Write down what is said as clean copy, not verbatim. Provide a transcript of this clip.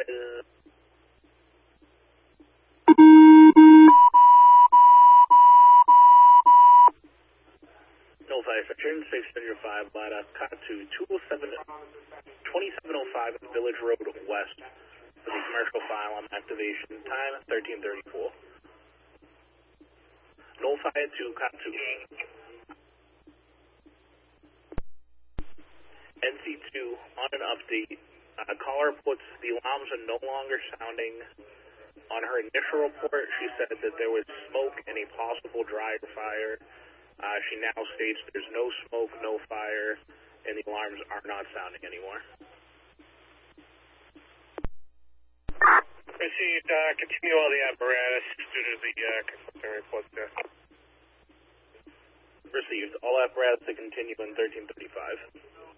5. No fire section, 605, Lada, Katu 2705 Village Road West for the commercial file on activation time 1334. No fire to Katu. NC2 on an update. Caller reports the alarms are no longer sounding. On her initial report, she said that there was smoke and a possible dryer fire. She now states there's no smoke, no fire, and the alarms are not sounding anymore. Proceed, continue all the apparatus due to the conflicting reports there. Received. All apparatus to continue in 1335.